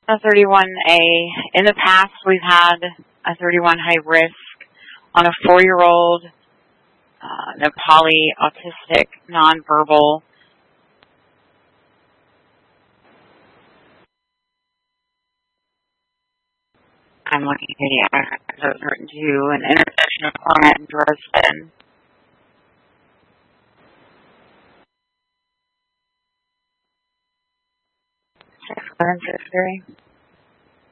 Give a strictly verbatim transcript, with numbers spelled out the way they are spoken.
A thirty-one A. In the past, we've had a thirty-one high risk on a four-year-old, uh, Nepali, autistic, nonverbal. I'm looking at the actions written to an intersection of Cornet and Dresden. six seven six three.